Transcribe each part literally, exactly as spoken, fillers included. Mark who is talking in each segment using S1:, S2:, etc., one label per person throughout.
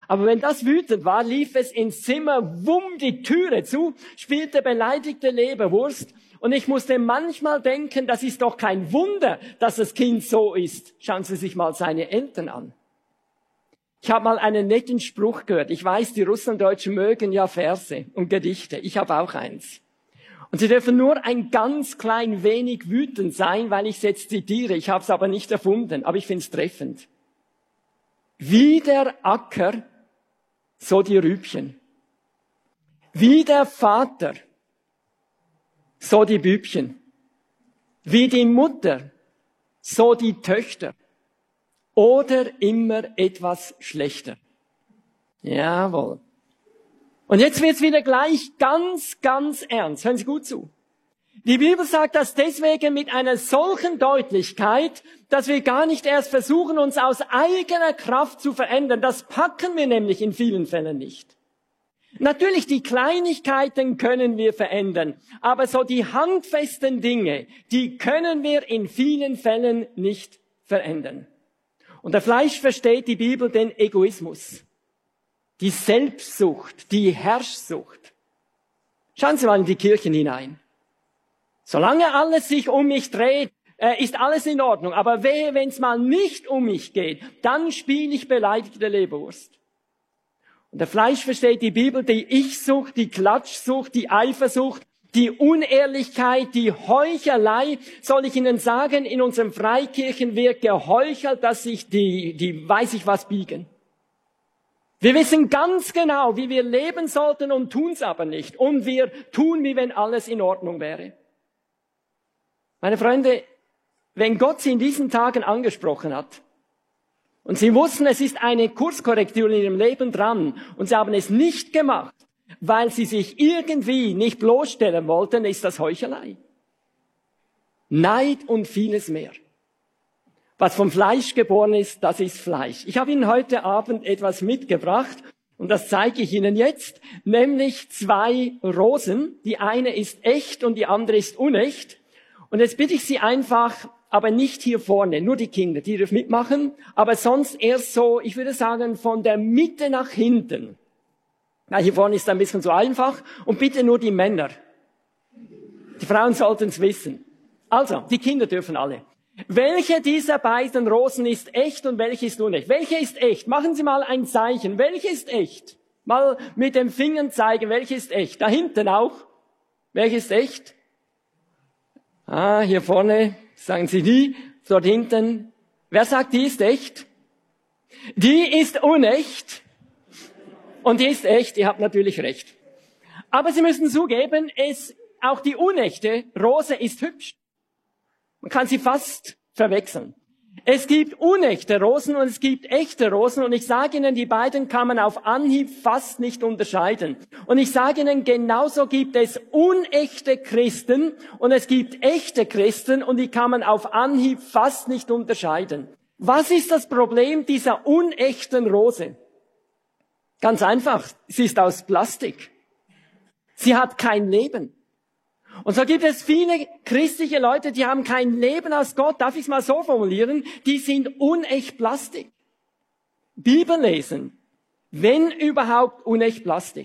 S1: Aber wenn das wütend war, lief es ins Zimmer, wumm die Türe zu, spielte beleidigte Leberwurst. Und ich musste manchmal denken, das ist doch kein Wunder, dass das Kind so ist. Schauen Sie sich mal seine Eltern an. Ich habe mal einen netten Spruch gehört. Ich weiß, die Russlanddeutschen mögen ja Verse und Gedichte. Ich habe auch eins. Und Sie dürfen nur ein ganz klein wenig wütend sein, weil ich es jetzt zitiere. Ich habe es aber nicht erfunden, aber ich finde es treffend. Wie der Acker, so die Rübchen. Wie der Vater, so die Bübchen. Wie die Mutter, so die Töchter. Oder immer etwas schlechter. Jawohl. Und jetzt wird's wieder gleich ganz, ganz ernst. Hören Sie gut zu. Die Bibel sagt das deswegen mit einer solchen Deutlichkeit, dass wir gar nicht erst versuchen, uns aus eigener Kraft zu verändern. Das packen wir nämlich in vielen Fällen nicht. Natürlich, die Kleinigkeiten können wir verändern, aber so die handfesten Dinge, die können wir in vielen Fällen nicht verändern. Unter Fleisch versteht die Bibel den Egoismus, die Selbstsucht, die Herrschsucht. Schauen Sie mal in die Kirchen hinein. Solange alles sich um mich dreht, äh, ist alles in Ordnung. Aber wehe, wenn es mal nicht um mich geht, dann spiele ich beleidigte Leberwurst. Unter Fleisch versteht die Bibel die Ich-Sucht, die Klatschsucht, die Eifersucht, die Unehrlichkeit, die Heuchelei. Soll ich Ihnen sagen, in unserem Freikirchen wird geheuchelt, dass sich die, die weiß ich was biegen. Wir wissen ganz genau, wie wir leben sollten und tun's aber nicht. Und wir tun, wie wenn alles in Ordnung wäre. Meine Freunde, wenn Gott Sie in diesen Tagen angesprochen hat und Sie wussten, es ist eine Kurskorrektur in Ihrem Leben dran und Sie haben es nicht gemacht, weil Sie sich irgendwie nicht bloßstellen wollten, ist das Heuchelei. Neid und vieles mehr. Was vom Fleisch geboren ist, das ist Fleisch. Ich habe Ihnen heute Abend etwas mitgebracht und das zeige ich Ihnen jetzt, nämlich zwei Rosen. Die eine ist echt und die andere ist unecht. Und jetzt bitte ich Sie einfach, aber nicht hier vorne, nur die Kinder, die dürfen mitmachen, aber sonst erst so, ich würde sagen, von der Mitte nach hinten. Na, hier vorne ist ein bisschen so einfach. Und bitte nur die Männer. Die Frauen sollten es wissen. Also, die Kinder dürfen alle. Welche dieser beiden Rosen ist echt und welche ist unecht? Welche ist echt? Machen Sie mal ein Zeichen. Welche ist echt? Mal mit dem Finger zeigen, welche ist echt. Da hinten auch. Welche ist echt? Ah, hier vorne sagen Sie die. Dort hinten. Wer sagt, die ist echt? Die ist unecht. Und die ist echt, ihr habt natürlich recht. Aber Sie müssen zugeben, es, auch die unechte Rose ist hübsch. Man kann sie fast verwechseln. Es gibt unechte Rosen und es gibt echte Rosen und ich sage Ihnen, die beiden kann man auf Anhieb fast nicht unterscheiden. Und ich sage Ihnen, genauso gibt es unechte Christen und es gibt echte Christen und die kann man auf Anhieb fast nicht unterscheiden. Was ist das Problem dieser unechten Rose? Ganz einfach, sie ist aus Plastik. Sie hat kein Leben. Und so gibt es viele christliche Leute, die haben kein Leben aus Gott, darf ich es mal so formulieren, die sind unecht Plastik. Bibel lesen, wenn überhaupt unecht Plastik.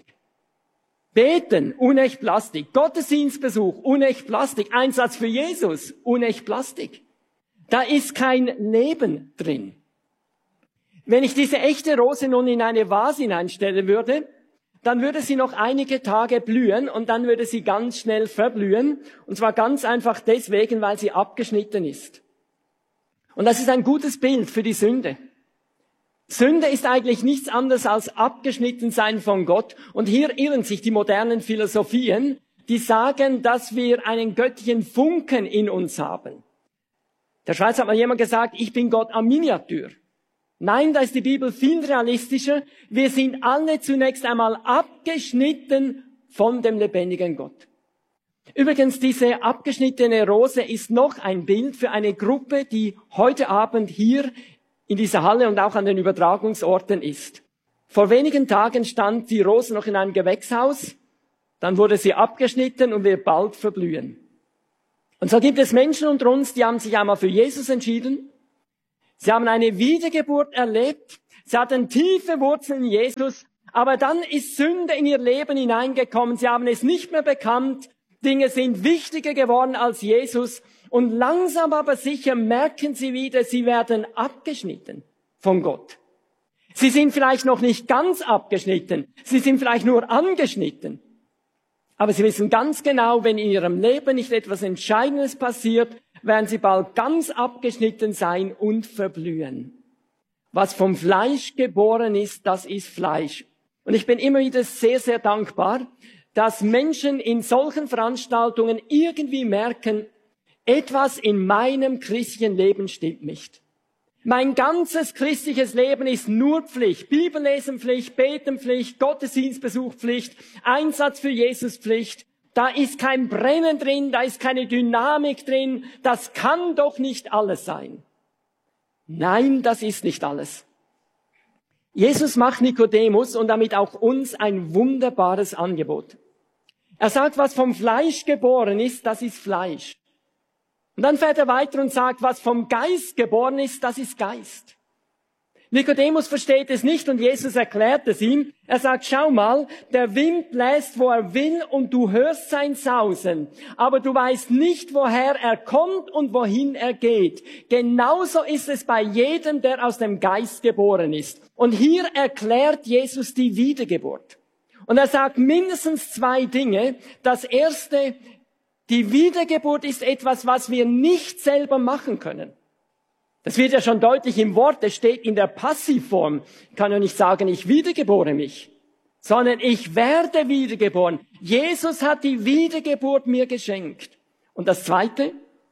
S1: Beten, unecht Plastik. Gottesdienstbesuch, unecht Plastik. Einsatz für Jesus, unecht Plastik. Da ist kein Leben drin. Wenn ich diese echte Rose nun in eine Vase hineinstellen würde, dann würde sie noch einige Tage blühen und dann würde sie ganz schnell verblühen. Und zwar ganz einfach deswegen, weil sie abgeschnitten ist. Und das ist ein gutes Bild für die Sünde. Sünde ist eigentlich nichts anderes als abgeschnitten sein von Gott. Und hier irren sich die modernen Philosophien, die sagen, dass wir einen göttlichen Funken in uns haben. Der Schweiz hat mal jemand gesagt, ich bin Gott am Miniatur. Nein, da ist die Bibel viel realistischer. Wir sind alle zunächst einmal abgeschnitten von dem lebendigen Gott. Übrigens, diese abgeschnittene Rose ist noch ein Bild für eine Gruppe, die heute Abend hier in dieser Halle und auch an den Übertragungsorten ist. Vor wenigen Tagen stand die Rose noch in einem Gewächshaus, dann wurde sie abgeschnitten und wird bald verblühen. Und so gibt es Menschen unter uns, die haben sich einmal für Jesus entschieden. Sie haben eine Wiedergeburt erlebt. Sie hatten tiefe Wurzeln in Jesus, aber dann ist Sünde in ihr Leben hineingekommen. Sie haben es nicht mehr bekannt. Dinge sind wichtiger geworden als Jesus. Und langsam aber sicher merken sie wieder, sie werden abgeschnitten von Gott. Sie sind vielleicht noch nicht ganz abgeschnitten. Sie sind vielleicht nur angeschnitten. Aber sie wissen ganz genau, wenn in ihrem Leben nicht etwas Entscheidendes passiert, werden sie bald ganz abgeschnitten sein und verblühen. Was vom Fleisch geboren ist, das ist Fleisch. Und ich bin immer wieder sehr, sehr dankbar, dass Menschen in solchen Veranstaltungen irgendwie merken, etwas in meinem christlichen Leben stimmt nicht. Mein ganzes christliches Leben ist nur Pflicht. Bibellesenpflicht, Betenpflicht, Gottesdienstbesuchpflicht, Einsatz für Jesuspflicht. Da ist kein Brennen drin, da ist keine Dynamik drin. Das kann doch nicht alles sein. Nein, das ist nicht alles. Jesus macht Nikodemus und damit auch uns ein wunderbares Angebot. Er sagt, was vom Fleisch geboren ist, das ist Fleisch. Und dann fährt er weiter und sagt, was vom Geist geboren ist, das ist Geist. Nikodemus versteht es nicht und Jesus erklärt es ihm. Er sagt, schau mal, der Wind bläst, wo er will und du hörst sein Sausen, aber du weißt nicht, woher er kommt und wohin er geht. Genauso ist es bei jedem, der aus dem Geist geboren ist. Und hier erklärt Jesus die Wiedergeburt. Und er sagt mindestens zwei Dinge. Das erste, die Wiedergeburt ist etwas, was wir nicht selber machen können. Das wird ja schon deutlich im Wort, es steht in der Passivform. Ich kann ja nicht sagen, ich wiedergebore mich, sondern ich werde wiedergeboren. Jesus hat die Wiedergeburt mir geschenkt. Und das Zweite,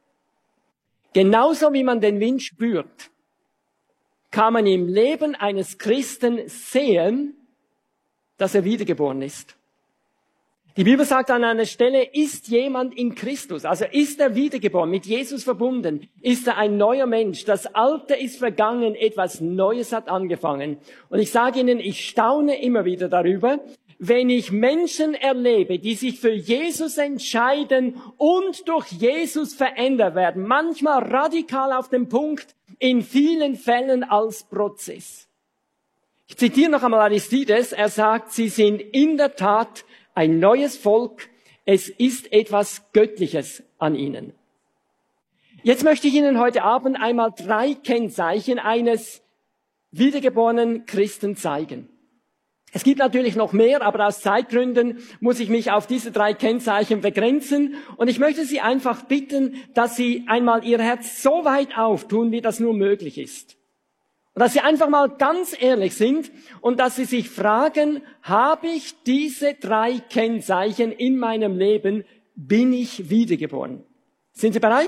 S1: genauso wie man den Wind spürt, kann man im Leben eines Christen sehen, dass er wiedergeboren ist. Die Bibel sagt an einer Stelle, ist jemand in Christus, also ist er wiedergeboren, mit Jesus verbunden, ist er ein neuer Mensch. Das Alte ist vergangen, etwas Neues hat angefangen. Und ich sage Ihnen, ich staune immer wieder darüber, wenn ich Menschen erlebe, die sich für Jesus entscheiden und durch Jesus verändert werden. Manchmal radikal auf den Punkt, in vielen Fällen als Prozess. Ich zitiere noch einmal Aristides, er sagt, sie sind in der Tat ein neues Volk, es ist etwas Göttliches an ihnen. Jetzt möchte ich Ihnen heute Abend einmal drei Kennzeichen eines wiedergeborenen Christen zeigen. Es gibt natürlich noch mehr, aber aus Zeitgründen muss ich mich auf diese drei Kennzeichen begrenzen. Und ich möchte Sie einfach bitten, dass Sie einmal Ihr Herz so weit auftun, wie das nur möglich ist. Und dass Sie einfach mal ganz ehrlich sind und dass Sie sich fragen, habe ich diese drei Kennzeichen in meinem Leben, bin ich wiedergeboren? Sind Sie bereit?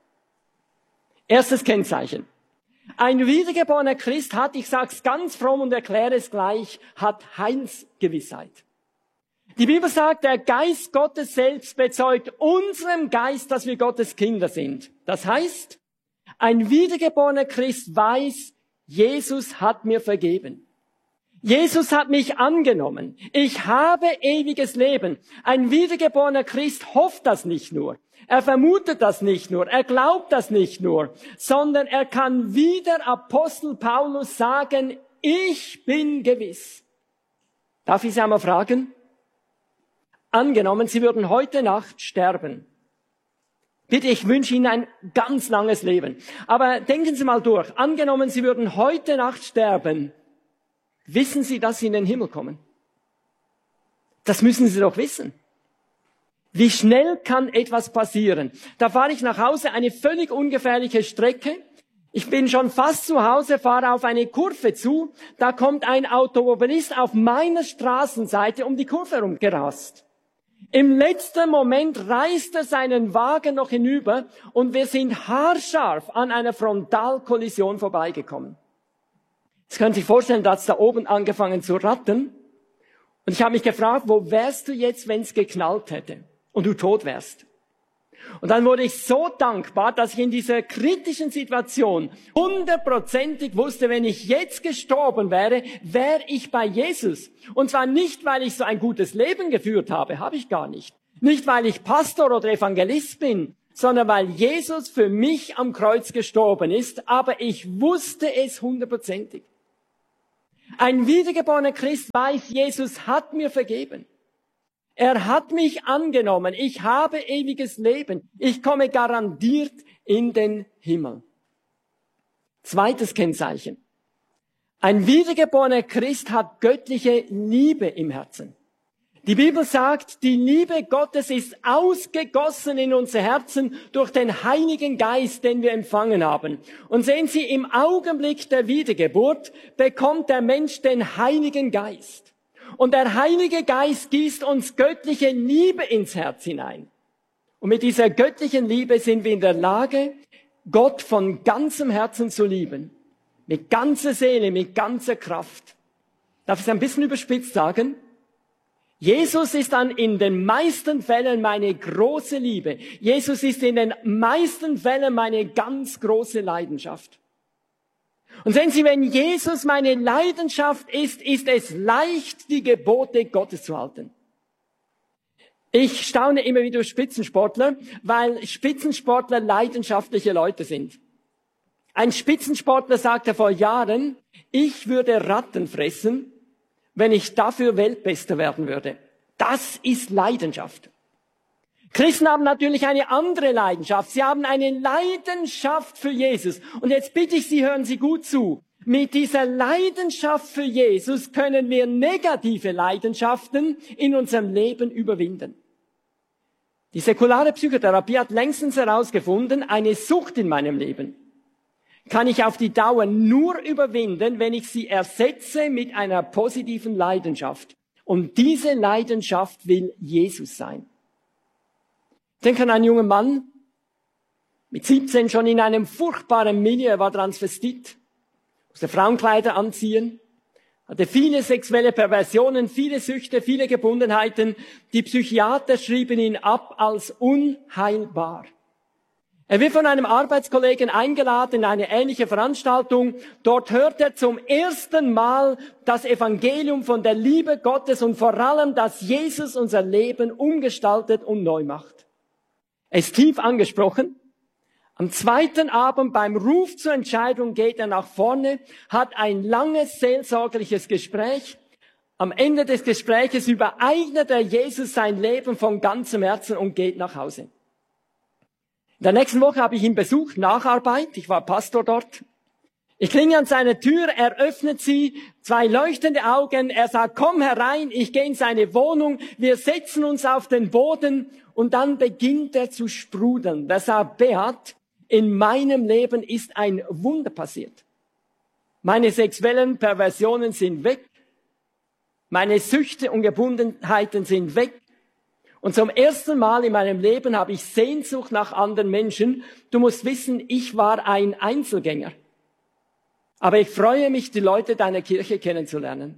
S1: Erstes Kennzeichen. Ein wiedergeborener Christ hat, ich sage es ganz fromm und erkläre es gleich, hat Heilsgewissheit. Die Bibel sagt, der Geist Gottes selbst bezeugt unserem Geist, dass wir Gottes Kinder sind. Das heißt, ein wiedergeborener Christ weiß, Jesus hat mir vergeben. Jesus hat mich angenommen. Ich habe ewiges Leben. Ein wiedergeborener Christ hofft das nicht nur. Er vermutet das nicht nur. Er glaubt das nicht nur. Sondern er kann wie der Apostel Paulus sagen, ich bin gewiss. Darf ich Sie einmal fragen? Angenommen, Sie würden heute Nacht sterben. Bitte, ich wünsche Ihnen ein ganz langes Leben. Aber denken Sie mal durch. Angenommen, Sie würden heute Nacht sterben. Wissen Sie, dass Sie in den Himmel kommen? Das müssen Sie doch wissen. Wie schnell kann etwas passieren? Da fahre ich nach Hause, eine völlig ungefährliche Strecke. Ich bin schon fast zu Hause, fahre auf eine Kurve zu. Da kommt ein Automobilist auf meiner Straßenseite um die Kurve herumgerast. Im letzten Moment reißt er seinen Wagen noch hinüber und wir sind haarscharf an einer Frontalkollision vorbeigekommen. Jetzt können Sie sich vorstellen, da hat es da oben angefangen zu rattern. Und ich habe mich gefragt, wo wärst du jetzt, wenn es geknallt hätte und du tot wärst? Und dann wurde ich so dankbar, dass ich in dieser kritischen Situation hundertprozentig wusste, wenn ich jetzt gestorben wäre, wäre ich bei Jesus. Und zwar nicht, weil ich so ein gutes Leben geführt habe, habe ich gar nicht. Nicht, weil ich Pastor oder Evangelist bin, sondern weil Jesus für mich am Kreuz gestorben ist, aber ich wusste es hundertprozentig. Ein wiedergeborener Christ weiß, Jesus hat mir vergeben. Er hat mich angenommen. Ich habe ewiges Leben. Ich komme garantiert in den Himmel. Zweites Kennzeichen. Ein wiedergeborener Christ hat göttliche Liebe im Herzen. Die Bibel sagt, die Liebe Gottes ist ausgegossen in unser Herzen durch den Heiligen Geist, den wir empfangen haben. Und sehen Sie, im Augenblick der Wiedergeburt bekommt der Mensch den Heiligen Geist. Und der Heilige Geist gießt uns göttliche Liebe ins Herz hinein. Und mit dieser göttlichen Liebe sind wir in der Lage, Gott von ganzem Herzen zu lieben. Mit ganzer Seele, mit ganzer Kraft. Darf ich es ein bisschen überspitzt sagen? Jesus ist dann in den meisten Fällen meine große Liebe. Jesus ist in den meisten Fällen meine ganz große Leidenschaft. Und sehen Sie, wenn Jesus meine Leidenschaft ist, ist es leicht, die Gebote Gottes zu halten. Ich staune immer wieder über Spitzensportler, weil Spitzensportler leidenschaftliche Leute sind. Ein Spitzensportler sagte vor Jahren, ich würde Ratten fressen, wenn ich dafür Weltbester werden würde. Das ist Leidenschaft. Christen haben natürlich eine andere Leidenschaft. Sie haben eine Leidenschaft für Jesus. Und jetzt bitte ich Sie, hören Sie gut zu. Mit dieser Leidenschaft für Jesus können wir negative Leidenschaften in unserem Leben überwinden. Die säkulare Psychotherapie hat längstens herausgefunden, eine Sucht in meinem Leben kann ich auf die Dauer nur überwinden, wenn ich sie ersetze mit einer positiven Leidenschaft. Und diese Leidenschaft will Jesus sein. Ich denke an einen jungen Mann, mit siebzehn schon in einem furchtbaren Milieu, er war Transvestit, musste Frauenkleider anziehen, hatte viele sexuelle Perversionen, viele Süchte, viele Gebundenheiten. Die Psychiater schrieben ihn ab als unheilbar. Er wird von einem Arbeitskollegen eingeladen in eine ähnliche Veranstaltung. Dort hört er zum ersten Mal das Evangelium von der Liebe Gottes und vor allem, dass Jesus unser Leben umgestaltet und neu macht. Er ist tief angesprochen. Am zweiten Abend beim Ruf zur Entscheidung geht er nach vorne, hat ein langes seelsorgerliches Gespräch. Am Ende des Gespräches übereignet er Jesus sein Leben von ganzem Herzen und geht nach Hause. In der nächsten Woche habe ich ihn besucht, Nacharbeit. Ich war Pastor dort. Ich klinge an seine Tür, er öffnet sie, zwei leuchtende Augen. Er sagt, komm herein, ich gehe in seine Wohnung. Wir setzen uns auf den Boden und dann beginnt er zu sprudeln. Er sagt, Beat, in meinem Leben ist ein Wunder passiert. Meine sexuellen Perversionen sind weg. Meine Süchte und Gebundenheiten sind weg. Und zum ersten Mal in meinem Leben habe ich Sehnsucht nach anderen Menschen. Du musst wissen, ich war ein Einzelgänger. Aber ich freue mich, die Leute deiner Kirche kennenzulernen.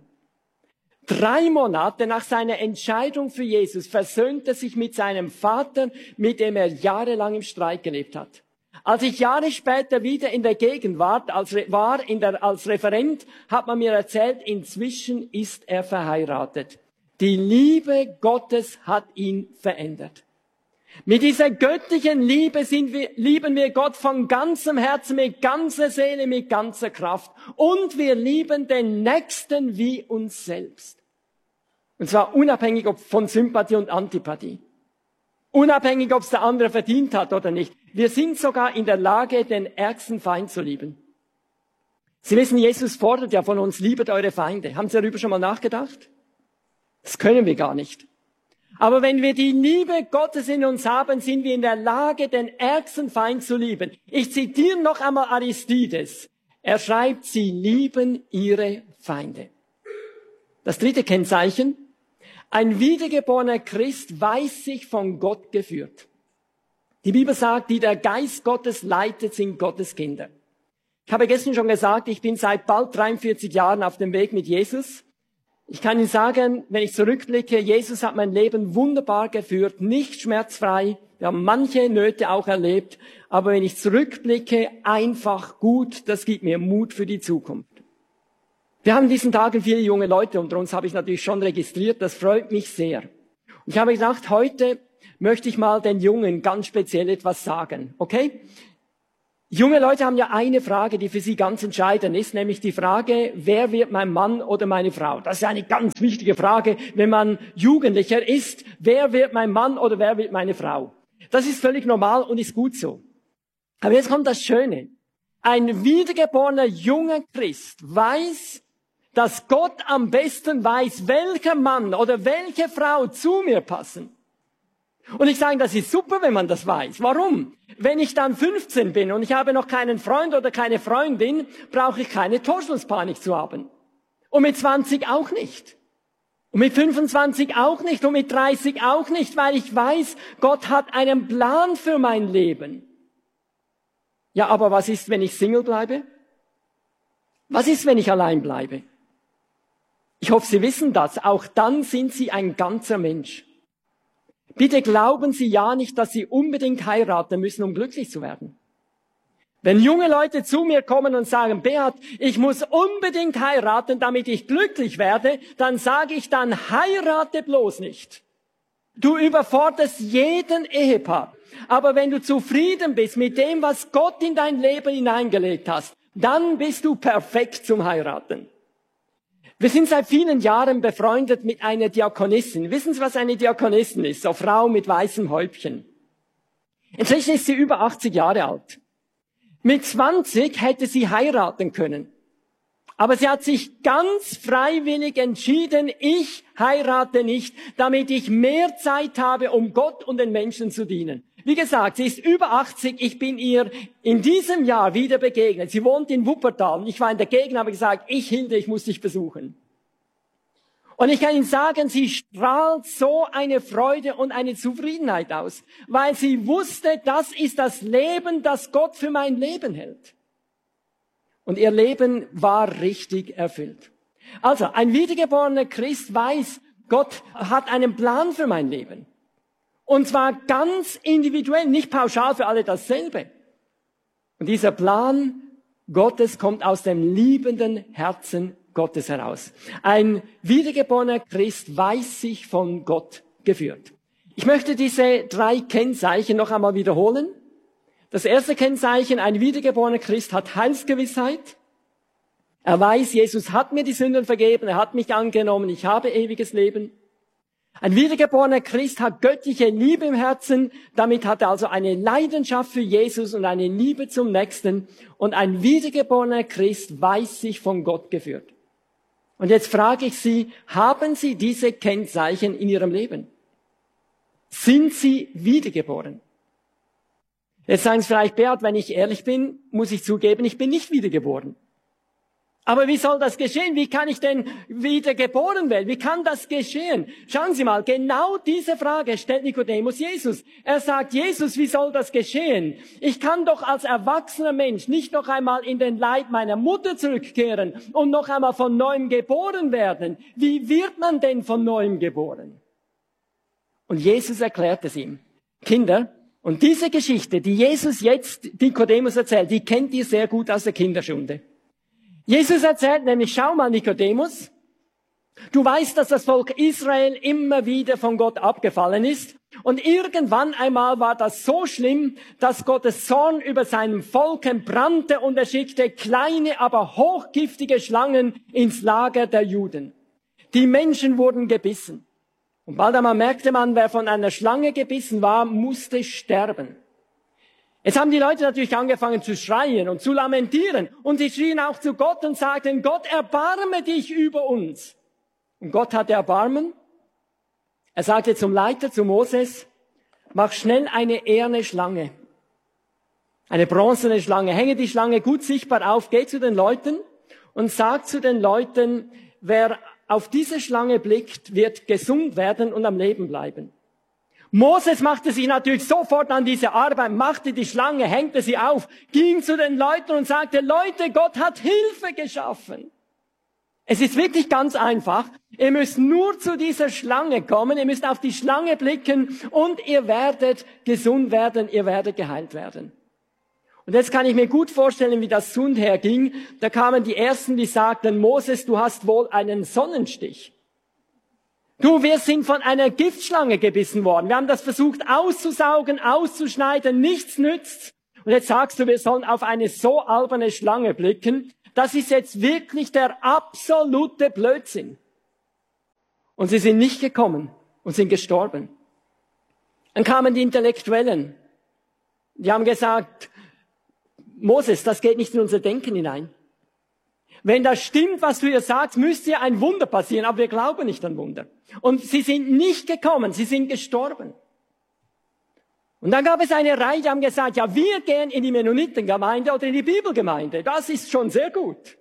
S1: Drei Monate nach seiner Entscheidung für Jesus versöhnt er sich mit seinem Vater, mit dem er jahrelang im Streit gelebt hat. Als ich Jahre später wieder in der Gegend war, als, war in der, als Referent, hat man mir erzählt, inzwischen ist er verheiratet. Die Liebe Gottes hat ihn verändert. Mit dieser göttlichen Liebe sind wir, lieben wir Gott von ganzem Herzen, mit ganzer Seele, mit ganzer Kraft. Und wir lieben den Nächsten wie uns selbst. Und zwar unabhängig ob von Sympathie und Antipathie. Unabhängig, ob es der andere verdient hat oder nicht. Wir sind sogar in der Lage, den ärgsten Feind zu lieben. Sie wissen, Jesus fordert ja von uns, liebet eure Feinde. Haben Sie darüber schon mal nachgedacht? Das können wir gar nicht. Aber wenn wir die Liebe Gottes in uns haben, sind wir in der Lage, den ärgsten Feind zu lieben. Ich zitiere noch einmal Aristides. Er schreibt, sie lieben ihre Feinde. Das dritte Kennzeichen. Ein wiedergeborener Christ weiß sich von Gott geführt. Die Bibel sagt, die der Geist Gottes leitet, sind Gottes Kinder. Ich habe gestern schon gesagt, ich bin seit bald dreiundvierzig Jahren auf dem Weg mit Jesus. Ich kann Ihnen sagen, wenn ich zurückblicke, Jesus hat mein Leben wunderbar geführt, nicht schmerzfrei. Wir haben manche Nöte auch erlebt. Aber wenn ich zurückblicke, einfach gut, das gibt mir Mut für die Zukunft. Wir haben in diesen Tagen viele junge Leute unter uns, habe ich natürlich schon registriert. Das freut mich sehr. Und ich habe gedacht, heute möchte ich mal den Jungen ganz speziell etwas sagen. Okay? Junge Leute haben ja eine Frage, die für sie ganz entscheidend ist, nämlich die Frage, wer wird mein Mann oder meine Frau? Das ist eine ganz wichtige Frage, wenn man Jugendlicher ist. Wer wird mein Mann oder wer wird meine Frau? Das ist völlig normal und ist gut so. Aber jetzt kommt das Schöne. Ein wiedergeborener junger Christ weiß, dass Gott am besten weiß, welcher Mann oder welche Frau zu mir passen. Und ich sage, das ist super, wenn man das weiß. Warum? Wenn ich dann fünfzehn bin und ich habe noch keinen Freund oder keine Freundin, brauche ich keine Torschlusspanik zu haben. Und mit zwanzig auch nicht. Und mit fünfundzwanzig auch nicht. Und mit dreißig auch nicht, weil ich weiß, Gott hat einen Plan für mein Leben. Ja, aber was ist, wenn ich Single bleibe? Was ist, wenn ich allein bleibe? Ich hoffe, Sie wissen das. Auch dann sind Sie ein ganzer Mensch. Bitte glauben Sie ja nicht, dass Sie unbedingt heiraten müssen, um glücklich zu werden. Wenn junge Leute zu mir kommen und sagen, Beat, ich muss unbedingt heiraten, damit ich glücklich werde, dann sage ich, dann heirate bloß nicht. Du überforderst jeden Ehepaar. Aber wenn du zufrieden bist mit dem, was Gott in dein Leben hineingelegt hast, dann bist du perfekt zum Heiraten. Wir sind seit vielen Jahren befreundet mit einer Diakonissin. Wissen Sie, was eine Diakonissin ist? So Frau mit weißem Häubchen. Inzwischen ist sie über achtzig Jahre alt. Mit zwanzig hätte sie heiraten können. Aber sie hat sich ganz freiwillig entschieden, ich heirate nicht, damit ich mehr Zeit habe, um Gott und den Menschen zu dienen. Wie gesagt, sie ist über achtzig, ich bin ihr in diesem Jahr wieder begegnet. Sie wohnt in Wuppertal. Ich war in der Gegend, habe gesagt, ich Hilde, ich muss dich besuchen. Und ich kann Ihnen sagen, sie strahlt so eine Freude und eine Zufriedenheit aus, weil sie wusste, das ist das Leben, das Gott für mein Leben hält. Und ihr Leben war richtig erfüllt. Also, ein wiedergeborener Christ weiß, Gott hat einen Plan für mein Leben. Und zwar ganz individuell, nicht pauschal für alle dasselbe. Und dieser Plan Gottes kommt aus dem liebenden Herzen Gottes heraus. Ein wiedergeborener Christ weiß sich von Gott geführt. Ich möchte diese drei Kennzeichen noch einmal wiederholen. Das erste Kennzeichen, ein wiedergeborener Christ hat Heilsgewissheit. Er weiß, Jesus hat mir die Sünden vergeben, er hat mich angenommen, ich habe ewiges Leben. Ein wiedergeborener Christ hat göttliche Liebe im Herzen, damit hat er also eine Leidenschaft für Jesus und eine Liebe zum Nächsten. Und ein wiedergeborener Christ weiß sich von Gott geführt. Und jetzt frage ich Sie, haben Sie diese Kennzeichen in Ihrem Leben? Sind Sie wiedergeboren? Jetzt sagen Sie vielleicht, Beat, wenn ich ehrlich bin, muss ich zugeben, ich bin nicht wiedergeboren. Aber wie soll das geschehen? Wie kann ich denn wiedergeboren werden? Wie kann das geschehen? Schauen Sie mal, genau diese Frage stellt Nikodemus Jesus. Er sagt, Jesus, wie soll das geschehen? Ich kann doch als erwachsener Mensch nicht noch einmal in den Leib meiner Mutter zurückkehren und noch einmal von neuem geboren werden. Wie wird man denn von neuem geboren? Und Jesus erklärt es ihm. Kinder, und diese Geschichte, die Jesus jetzt Nikodemus erzählt, die kennt ihr sehr gut aus der Kinderstunde. Jesus erzählt nämlich, schau mal Nikodemus, du weißt, dass das Volk Israel immer wieder von Gott abgefallen ist. Und irgendwann einmal war das so schlimm, dass Gottes Zorn über seinem Volk entbrannte und er schickte kleine, aber hochgiftige Schlangen ins Lager der Juden. Die Menschen wurden gebissen. Und bald einmal merkte man, wer von einer Schlange gebissen war, musste sterben. Jetzt haben die Leute natürlich angefangen zu schreien und zu lamentieren. Und sie schrien auch zu Gott und sagten, Gott, erbarme dich über uns. Und Gott hatte Erbarmen. Er sagte zum Leiter, zu Moses, mach schnell eine eherne Schlange. Eine bronzene Schlange. Hänge die Schlange gut sichtbar auf, geh zu den Leuten und sag zu den Leuten, wer auf diese Schlange blickt, wird gesund werden und am Leben bleiben. Moses machte sich natürlich sofort an diese Arbeit, machte die Schlange, hängte sie auf, ging zu den Leuten und sagte, Leute, Gott hat Hilfe geschaffen. Es ist wirklich ganz einfach. Ihr müsst nur zu dieser Schlange kommen, ihr müsst auf die Schlange blicken und ihr werdet gesund werden, ihr werdet geheilt werden. Und jetzt kann ich mir gut vorstellen, wie das zu und her ging. Da kamen die Ersten, die sagten, Moses, du hast wohl einen Sonnenstich. Du, wir sind von einer Giftschlange gebissen worden. Wir haben das versucht auszusaugen, auszuschneiden, nichts nützt. Und jetzt sagst du, wir sollen auf eine so alberne Schlange blicken. Das ist jetzt wirklich der absolute Blödsinn. Und sie sind nicht gekommen und sind gestorben. Dann kamen die Intellektuellen. Die haben gesagt, Moses, das geht nicht in unser Denken hinein. Wenn das stimmt, was du hier sagst, müsste ja ein Wunder passieren, aber wir glauben nicht an Wunder. Und sie sind nicht gekommen, sie sind gestorben. Und dann gab es eine Reihe, die haben gesagt, ja, wir gehen in die Mennonitengemeinde oder in die Bibelgemeinde. Das ist schon sehr gut.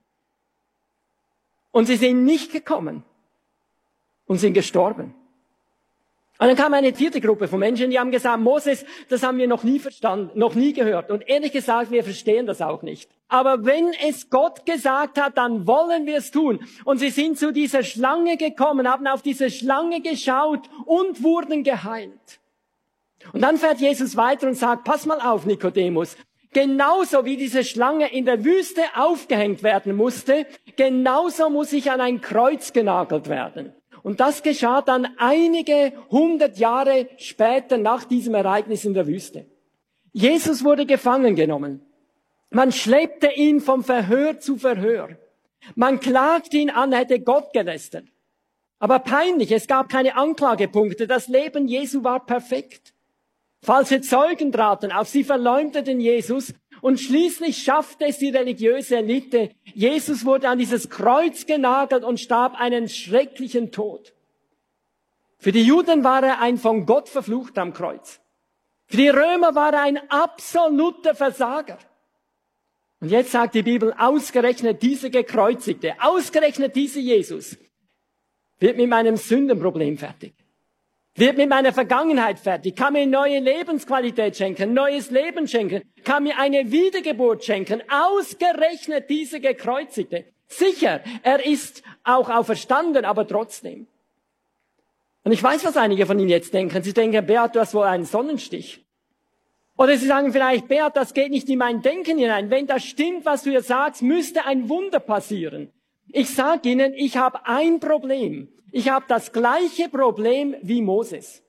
S1: Und sie sind nicht gekommen und sind gestorben. Und dann kam eine vierte Gruppe von Menschen, die haben gesagt, Moses, das haben wir noch nie verstanden, noch nie gehört. Und ehrlich gesagt, wir verstehen das auch nicht. Aber wenn es Gott gesagt hat, dann wollen wir es tun. Und sie sind zu dieser Schlange gekommen, haben auf diese Schlange geschaut und wurden geheilt. Und dann fährt Jesus weiter und sagt, pass mal auf, Nikodemus. Genauso wie diese Schlange in der Wüste aufgehängt werden musste, genauso muss ich an ein Kreuz genagelt werden. Und das geschah dann einige hundert Jahre später nach diesem Ereignis in der Wüste. Jesus wurde gefangen genommen. Man schleppte ihn vom Verhör zu Verhör. Man klagte ihn an, hätte Gott gelästert. Aber peinlich, es gab keine Anklagepunkte. Das Leben Jesu war perfekt. Falsche Zeugen traten auf, sie verleumdeten Jesus. Und schließlich schaffte es die religiöse Elite. Jesus wurde an dieses Kreuz genagelt und starb einen schrecklichen Tod. Für die Juden war er ein von Gott verfluchter am Kreuz. Für die Römer war er ein absoluter Versager. Und jetzt sagt die Bibel, ausgerechnet diese Gekreuzigte, ausgerechnet diese Jesus, wird mit meinem Sündenproblem fertig. Wird mit meiner Vergangenheit fertig, kann mir neue Lebensqualität schenken, neues Leben schenken, kann mir eine Wiedergeburt schenken. Ausgerechnet diese Gekreuzigte. Sicher, er ist auch auferstanden, aber trotzdem. Und ich weiß, was einige von Ihnen jetzt denken. Sie denken, Beat, du hast wohl einen Sonnenstich. Oder sie sagen vielleicht, Beat, das geht nicht in mein Denken hinein. Wenn das stimmt, was du hier sagst, müsste ein Wunder passieren. Ich sage Ihnen, ich habe ein Problem. Ich habe das gleiche Problem wie Moses.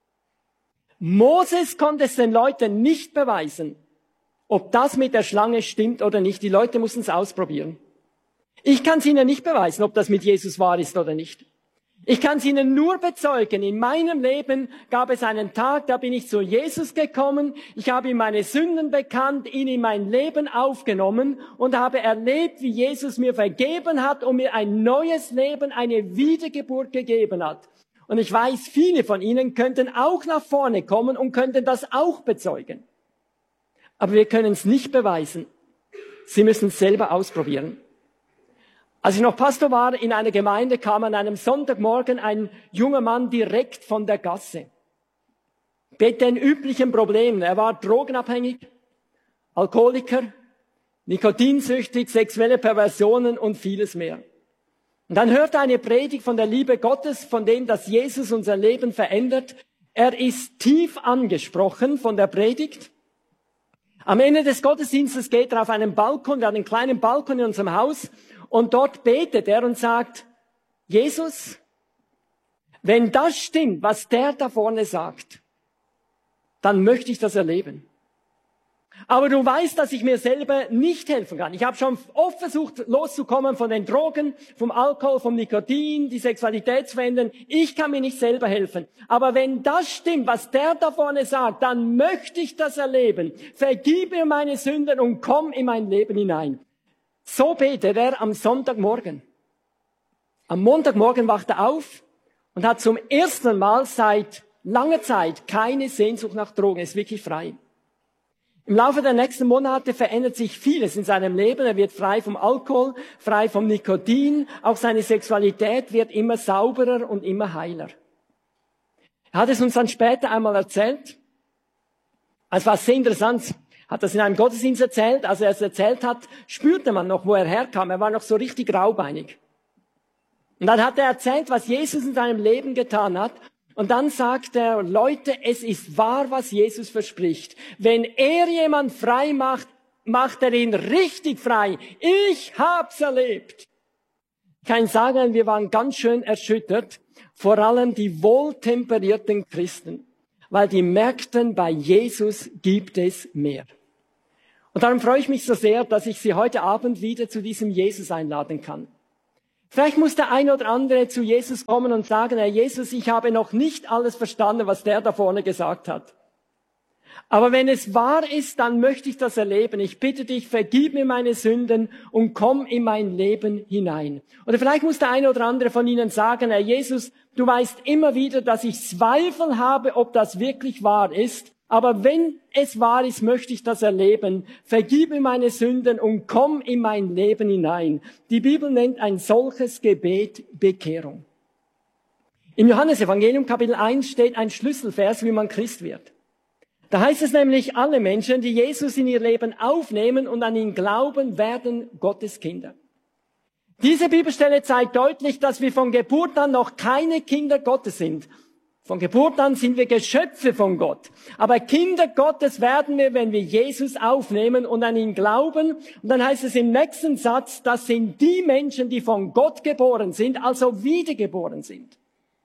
S1: Moses konnte es den Leuten nicht beweisen, ob das mit der Schlange stimmt oder nicht. Die Leute mussten es ausprobieren. Ich kann es Ihnen nicht beweisen, ob das mit Jesus wahr ist oder nicht. Ich kann es Ihnen nur bezeugen. In meinem Leben gab es einen Tag, da bin ich zu Jesus gekommen. Ich habe ihm meine Sünden bekannt, ihn in mein Leben aufgenommen und habe erlebt, wie Jesus mir vergeben hat und mir ein neues Leben, eine Wiedergeburt gegeben hat. Und ich weiß, viele von Ihnen könnten auch nach vorne kommen und könnten das auch bezeugen. Aber wir können es nicht beweisen. Sie müssen es selber ausprobieren. Als ich noch Pastor war in einer Gemeinde, kam an einem Sonntagmorgen ein junger Mann direkt von der Gasse. Mit den üblichen Problemen. Er war drogenabhängig, Alkoholiker, nikotinsüchtig, sexuelle Perversionen und vieles mehr. Und dann hörte er eine Predigt von der Liebe Gottes, von dem, dass Jesus unser Leben verändert. Er ist tief angesprochen von der Predigt. Am Ende des Gottesdienstes geht er auf einen Balkon, wir haben einen kleinen Balkon in unserem Haus, und dort betet er und sagt, Jesus, wenn das stimmt, was der da vorne sagt, dann möchte ich das erleben. Aber du weißt, dass ich mir selber nicht helfen kann. Ich habe schon oft versucht, loszukommen von den Drogen, vom Alkohol, vom Nikotin, die Sexualität zu verändern. Ich kann mir nicht selber helfen. Aber wenn das stimmt, was der da vorne sagt, dann möchte ich das erleben. Vergib mir meine Sünden und komm in mein Leben hinein. So betet er am Sonntagmorgen. Am Montagmorgen wacht er auf und hat zum ersten Mal seit langer Zeit keine Sehnsucht nach Drogen. Er ist wirklich frei. Im Laufe der nächsten Monate verändert sich vieles in seinem Leben. Er wird frei vom Alkohol, frei vom Nikotin. Auch seine Sexualität wird immer sauberer und immer heiler. Er hat es uns dann später einmal erzählt. Es war sehr interessant. Hat das in einem Gottesdienst erzählt. Als er es erzählt hat, spürte man noch, wo er herkam. Er war noch so richtig raubeinig. Und dann hat er erzählt, was Jesus in seinem Leben getan hat. Und dann sagt er, Leute, es ist wahr, was Jesus verspricht. Wenn er jemand frei macht, macht er ihn richtig frei. Ich hab's erlebt. Ich kann sagen, wir waren ganz schön erschüttert. Vor allem die wohltemperierten Christen. Weil die merkten, bei Jesus gibt es mehr. Und darum freue ich mich so sehr, dass ich Sie heute Abend wieder zu diesem Jesus einladen kann. Vielleicht muss der ein oder andere zu Jesus kommen und sagen, Herr Jesus, ich habe noch nicht alles verstanden, was der da vorne gesagt hat. Aber wenn es wahr ist, dann möchte ich das erleben. Ich bitte dich, vergib mir meine Sünden und komm in mein Leben hinein. Oder vielleicht muss der eine oder andere von Ihnen sagen, Herr Jesus, du weißt immer wieder, dass ich Zweifel habe, ob das wirklich wahr ist. Aber wenn es wahr ist, möchte ich das erleben. Vergib mir meine Sünden und komm in mein Leben hinein. Die Bibel nennt ein solches Gebet Bekehrung. Im Johannesevangelium Kapitel eins steht ein Schlüsselvers, wie man Christ wird. Da heißt es nämlich, alle Menschen, die Jesus in ihr Leben aufnehmen und an ihn glauben, werden Gottes Kinder. Diese Bibelstelle zeigt deutlich, dass wir von Geburt an noch keine Kinder Gottes sind. Von Geburt an sind wir Geschöpfe von Gott. Aber Kinder Gottes werden wir, wenn wir Jesus aufnehmen und an ihn glauben. Und dann heißt es im nächsten Satz, das sind die Menschen, die von Gott geboren sind, also wiedergeboren sind.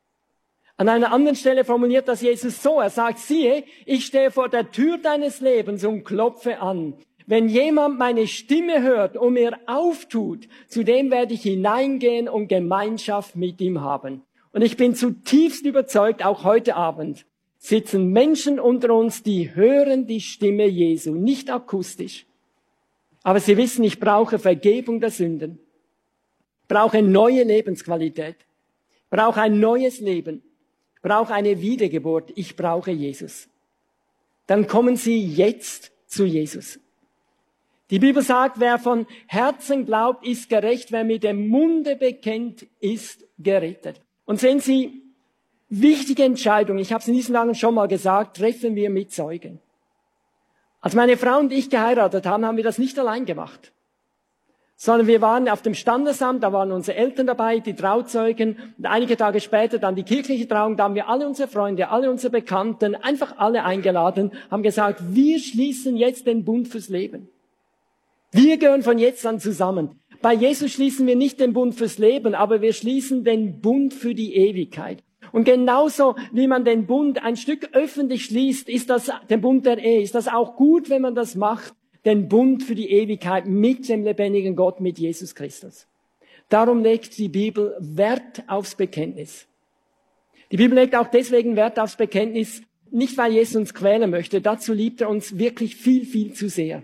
S1: An einer anderen Stelle formuliert das Jesus so. Er sagt, siehe, ich stehe vor der Tür deines Lebens und klopfe an. Wenn jemand meine Stimme hört und mir auftut, zu dem werde ich hineingehen und Gemeinschaft mit ihm haben. Und ich bin zutiefst überzeugt, auch heute Abend sitzen Menschen unter uns, die hören die Stimme Jesu, nicht akustisch. Aber sie wissen, ich brauche Vergebung der Sünden, brauche neue Lebensqualität, brauche ein neues Leben. Ich brauche eine Wiedergeburt, ich brauche Jesus. Dann kommen Sie jetzt zu Jesus. Die Bibel sagt, wer von Herzen glaubt, ist gerecht, wer mit dem Munde bekennt, ist gerettet. Und sehen Sie, wichtige Entscheidungen, ich habe es in diesen Tagen schon mal gesagt, treffen wir mit Zeugen. Als meine Frau und ich geheiratet haben, haben wir das nicht allein gemacht. Sondern wir waren auf dem Standesamt, da waren unsere Eltern dabei, die Trauzeugen, und einige Tage später dann die kirchliche Trauung, da haben wir alle unsere Freunde, alle unsere Bekannten, einfach alle eingeladen, haben gesagt, wir schließen jetzt den Bund fürs Leben. Wir gehören von jetzt an zusammen. Bei Jesus schließen wir nicht den Bund fürs Leben, aber wir schließen den Bund für die Ewigkeit. Und genauso wie man den Bund ein Stück öffentlich schließt, ist das, den Bund der Ehe, ist das auch gut, wenn man das macht, den Bund für die Ewigkeit mit dem lebendigen Gott, mit Jesus Christus. Darum legt die Bibel Wert aufs Bekenntnis. Die Bibel legt auch deswegen Wert aufs Bekenntnis, nicht weil Jesus uns quälen möchte, dazu liebt er uns wirklich viel, viel zu sehr.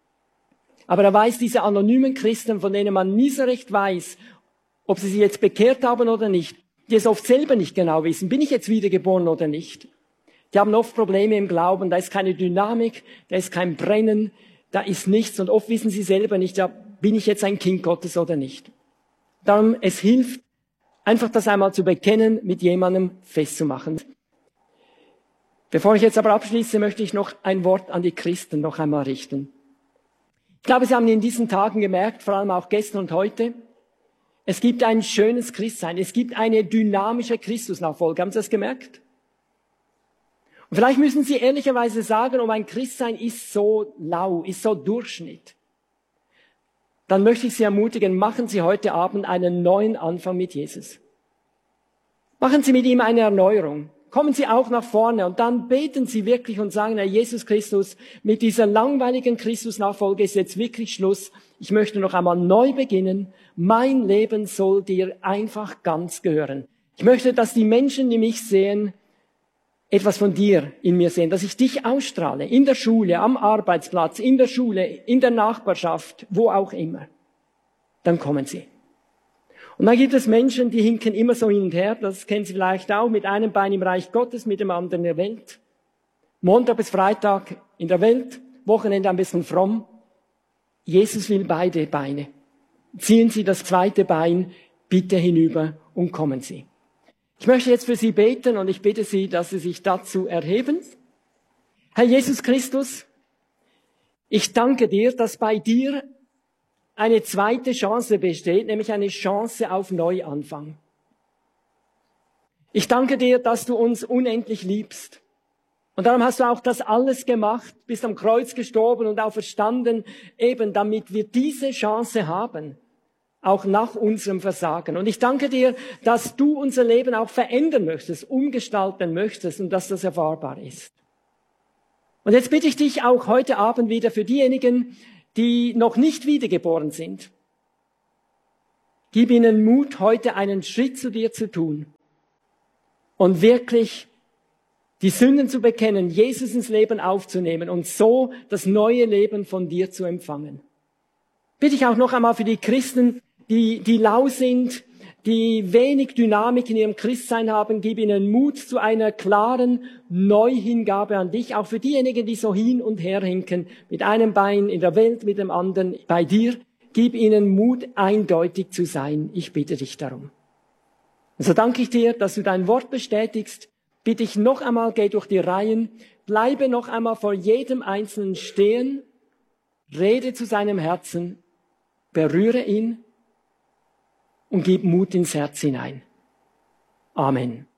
S1: Aber er weiß, diese anonymen Christen, von denen man nie so recht weiß, ob sie sich jetzt bekehrt haben oder nicht, die es oft selber nicht genau wissen, bin ich jetzt wiedergeboren oder nicht. Die haben oft Probleme im Glauben, da ist keine Dynamik, da ist kein Brennen, da ist nichts und oft wissen sie selber nicht, ja, bin ich jetzt ein Kind Gottes oder nicht. Darum, es hilft, einfach das einmal zu bekennen, mit jemandem festzumachen. Bevor ich jetzt aber abschließe, möchte ich noch ein Wort an die Christen noch einmal richten. Ich glaube, Sie haben in diesen Tagen gemerkt, vor allem auch gestern und heute, es gibt ein schönes Christsein, es gibt eine dynamische Christusnachfolge. Haben Sie das gemerkt? Und vielleicht müssen Sie ehrlicherweise sagen, um ein Christsein ist so lau, ist so Durchschnitt. Dann möchte ich Sie ermutigen, machen Sie heute Abend einen neuen Anfang mit Jesus. Machen Sie mit ihm eine Erneuerung. Kommen Sie auch nach vorne und dann beten Sie wirklich und sagen, Herr Jesus Christus, mit dieser langweiligen Christusnachfolge ist jetzt wirklich Schluss. Ich möchte noch einmal neu beginnen. Mein Leben soll dir einfach ganz gehören. Ich möchte, dass die Menschen, die mich sehen, etwas von dir in mir sehen, dass ich dich ausstrahle, in der Schule, am Arbeitsplatz, in der Schule, in der Nachbarschaft, wo auch immer. Dann kommen Sie. Und dann gibt es Menschen, die hinken immer so hin und her, das kennen Sie vielleicht auch, mit einem Bein im Reich Gottes, mit dem anderen in der Welt. Montag bis Freitag in der Welt, Wochenende ein bisschen fromm. Jesus will beide Beine. Ziehen Sie das zweite Bein bitte hinüber und kommen Sie. Ich möchte jetzt für Sie beten und ich bitte Sie, dass Sie sich dazu erheben. Herr Jesus Christus, ich danke dir, dass bei dir eine zweite Chance besteht, nämlich eine Chance auf Neuanfang. Ich danke dir, dass du uns unendlich liebst. Und darum hast du auch das alles gemacht, bist am Kreuz gestorben und auferstanden, eben damit wir diese Chance haben, auch nach unserem Versagen. Und ich danke dir, dass du unser Leben auch verändern möchtest, umgestalten möchtest und dass das erfahrbar ist. Und jetzt bitte ich dich auch heute Abend wieder für diejenigen, die noch nicht wiedergeboren sind. Gib ihnen Mut, heute einen Schritt zu dir zu tun und wirklich die Sünden zu bekennen, Jesus ins Leben aufzunehmen und so das neue Leben von dir zu empfangen. Bitte ich auch noch einmal für die Christen, die, die lau sind, die wenig Dynamik in ihrem Christsein haben, gib ihnen Mut zu einer klaren Neuhingabe an dich. Auch für diejenigen, die so hin und her hinken, mit einem Bein in der Welt, mit dem anderen bei dir, gib ihnen Mut, eindeutig zu sein. Ich bitte dich darum. Und so danke ich dir, dass du dein Wort bestätigst. Bitte ich noch einmal, geh durch die Reihen, bleibe noch einmal vor jedem Einzelnen stehen, rede zu seinem Herzen, berühre ihn und gib Mut ins Herz hinein. Amen.